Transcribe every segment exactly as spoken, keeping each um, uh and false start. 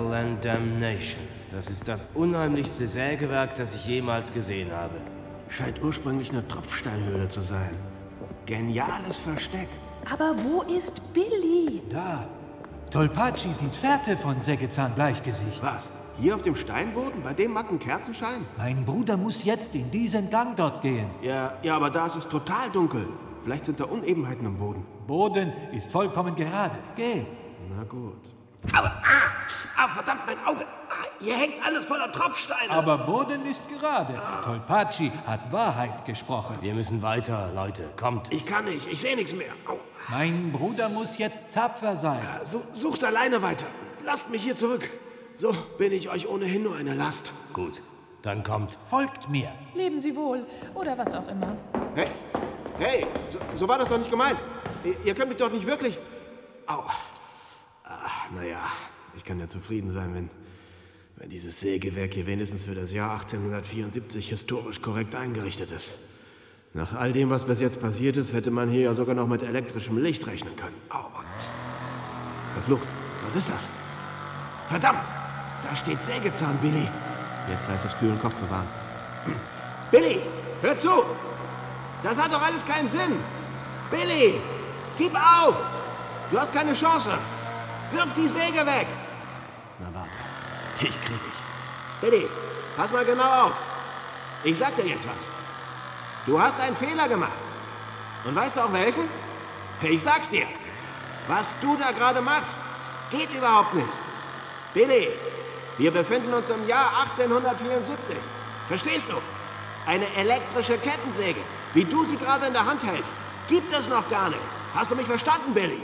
Hell and Damnation. Das ist das unheimlichste Sägewerk, das ich jemals gesehen habe. Scheint ursprünglich eine Tropfsteinhöhle zu sein. Geniales Versteck. Aber wo ist Billy? Da. Tolpatschi sieht Fährte von Sägezahn-Bleichgesicht. Was? Hier auf dem Steinboden? Bei dem matten Kerzenschein? Mein Bruder muss jetzt in diesen Gang dort gehen. Ja, ja, aber da ist es total dunkel. Vielleicht sind da Unebenheiten im Boden. Boden ist vollkommen gerade. Geh. Na gut. Aber, ah, ah, verdammt, mein Auge. Ah, hier hängt alles voller Tropfsteine. Aber Boden ist gerade. Tolpatschi hat Wahrheit gesprochen. Wir müssen weiter, Leute. Kommt. Ich kann nicht, ich sehe nichts mehr. Au. Mein Bruder muss jetzt tapfer sein. Ja, su sucht alleine weiter. Lasst mich hier zurück. So bin ich euch ohnehin nur eine Last. Gut, dann kommt. Folgt mir. Leben Sie wohl. Oder was auch immer. Hey, hey, so, so war das doch nicht gemeint. Ihr, ihr könnt mich doch nicht wirklich... Au. Ach, naja, ich kann ja zufrieden sein, wenn, wenn dieses Sägewerk hier wenigstens für das Jahr achtzehnhundertvierundsiebzig historisch korrekt eingerichtet ist. Nach all dem, was bis jetzt passiert ist, hätte man hier ja sogar noch mit elektrischem Licht rechnen können. Au. Verflucht, was ist das? Verdammt, da steht Sägezahn, Billy. Jetzt heißt es kühlen Kopf bewahren. Billy, hör zu! Das hat doch alles keinen Sinn! Billy, gib auf! Du hast keine Chance! Wirf die Säge weg! Na warte, ich krieg dich. Billy, pass mal genau auf. Ich sag dir jetzt was. Du hast einen Fehler gemacht. Und weißt du auch welchen? Ich sag's dir. Was du da gerade machst, geht überhaupt nicht. Billy, wir befinden uns im Jahr achtzehnhundertvierundsiebzig. Verstehst du? Eine elektrische Kettensäge, wie du sie gerade in der Hand hältst, gibt es noch gar nicht. Hast du mich verstanden, Billy?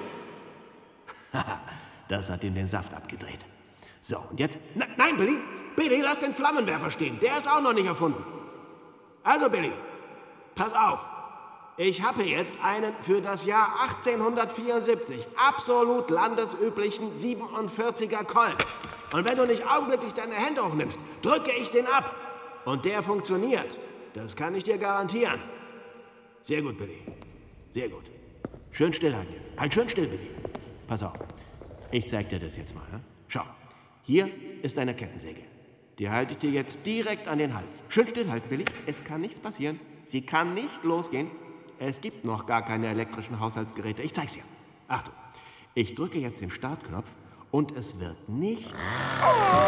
Das hat ihm den Saft abgedreht. So, und jetzt? Na, nein, Billy. Billy, lass den Flammenwerfer stehen. Der ist auch noch nicht erfunden. Also, Billy, pass auf. Ich habe jetzt einen für das Jahr achtzehnhundertvierundsiebzig absolut landesüblichen siebenundvierziger Colt. Und wenn du nicht augenblicklich deine Hände hochnimmst, drücke ich den ab. Und der funktioniert. Das kann ich dir garantieren. Sehr gut, Billy. Sehr gut. Schön stillhalten jetzt. Halt schön still, Billy. Pass auf. Ich zeig dir das jetzt mal. Ne? Schau, hier ist eine Kettensäge. Die halte ich dir jetzt direkt an den Hals. Schön stillhalten, Billy. Es kann nichts passieren. Sie kann nicht losgehen. Es gibt noch gar keine elektrischen Haushaltsgeräte. Ich zeig's dir. Achtung. Ich drücke jetzt den Startknopf und es wird nichts...